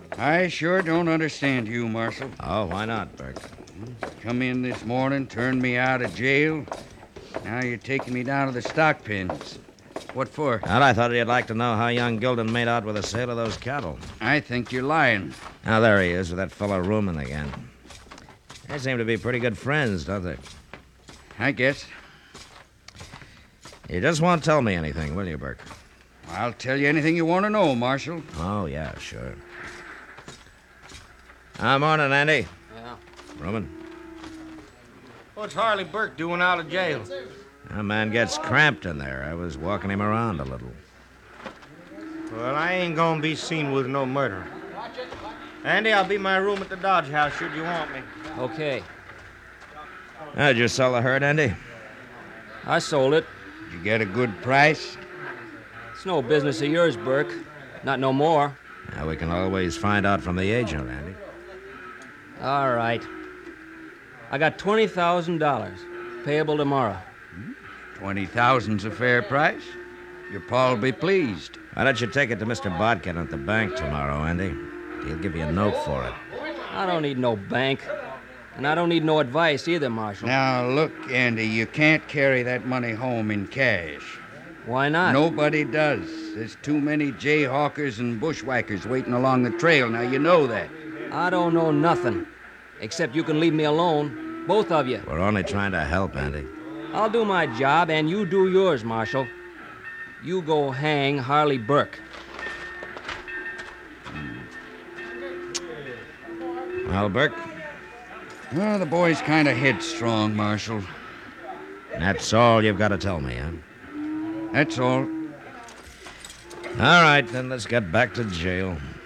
I sure don't understand you, Marshal. Oh, why not, Burke? Come in this morning, turned me out of jail. Now you're taking me down to the stock pens. What for? And I thought you'd like to know how young Gilden made out with the sale of those cattle. I think you're lying. Now, there he is with that fellow Rumen again. They seem to be pretty good friends, don't they? I guess. You just won't tell me anything, will you, Burke? I'll tell you anything you want to know, Marshal. Oh, yeah, sure. Morning, Andy. Yeah. Rumen. What's Harley Burke doing out of jail? That man gets cramped in there. I was walking him around a little. Well, I ain't gonna be seen with no murder. Andy, I'll be in my room at the Dodge House should you want me. Okay. Did you sell the herd, Andy? I sold it. Did you get a good price? It's no business of yours, Burke. Not no more. Now, we can always find out from the agent, Andy. All right. I got $20,000. Payable tomorrow. 20,000's a fair price. Your pa'll be pleased. Why don't you take it to Mr. Bodkin at the bank tomorrow, Andy? He'll give you a note for it. I don't need no bank. And I don't need no advice either, Marshal. Now, look, Andy, you can't carry that money home in cash. Why not? Nobody does. There's too many jayhawkers and bushwhackers waiting along the trail. Now, you know that. I don't know nothing. Except you can leave me alone. Both of you. We're only trying to help, Andy. I'll do my job, and you do yours, Marshal. You go hang Harley Burke. Well, Burke? Well, the boy's kind of headstrong, Marshal. That's all you've got to tell me, huh? That's all. All right, then let's get back to jail.